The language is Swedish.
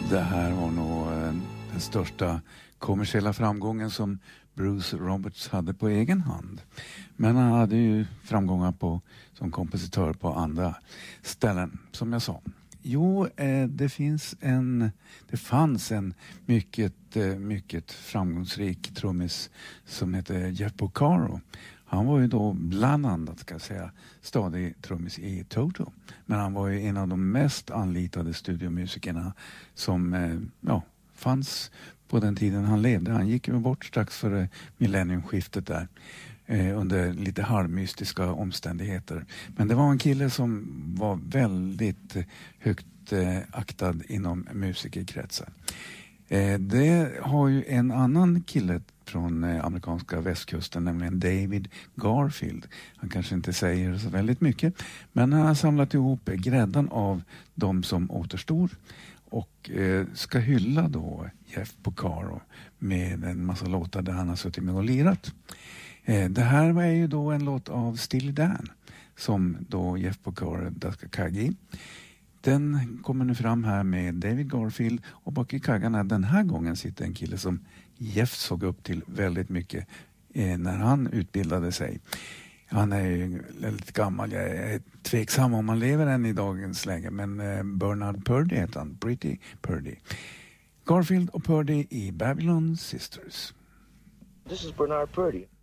Det här var nog den största kommersiella framgången som Bruce Roberts hade på egen hand. Men han hade ju framgångar som kompositör på andra ställen, som jag sa. Jo, det fanns en mycket framgångsrik trummis som heter Jeff Porcaro. Han var ju då bland annat, ska jag säga, stadig trummis i Toto. Men han var ju en av de mest anlitade studiomusikerna som fanns på den tiden han levde. Han gick ju bort strax före millenniumskiftet där under lite halvmystiska omständigheter. Men det var en kille som var väldigt högt aktad inom musikerkretsar. Det har ju en annan kille från amerikanska västkusten, nämligen David Garfield. Han kanske inte säger så väldigt mycket, men han har samlat ihop gräddan av de som återstår och ska hylla då Jeff Porcaro med en massa låtar där han har suttit med och lirat. Det här var ju då en låt av Steely Dan som då Jeff Porcaro daskar kagg i. Den kommer nu fram här med David Garfield och bak i kaggarna den här gången sitter en kille som Jeff såg upp till väldigt mycket när han utbildade sig. Han är ju väldigt gammal, jag är tveksam om han lever än i dagens läge, men Bernard Purdie heter han, Pretty Purdie. Garfield och Purdie i Babylon Sisters. This is Bernard Purdie.